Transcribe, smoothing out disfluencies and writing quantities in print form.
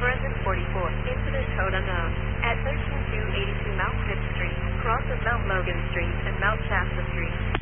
Verizon 44. Incident code unknown. At 13282 Mount 5th Street, cross of Mount Logan Street and Mount Shasta Street.